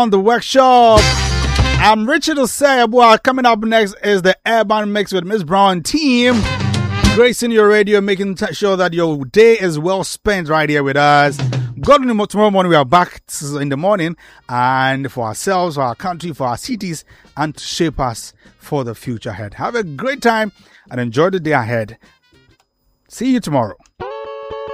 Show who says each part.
Speaker 1: On the workshop, I'm Richard Osei. Coming up next is the Urban Mix with Miss Brown team. Gracing your radio, making sure that your day is well spent right here with us. God willing, tomorrow morning we are back in the morning, and for ourselves, for our country, for our cities, and to shape us for the future ahead. Have a great time and enjoy the day ahead. See you tomorrow.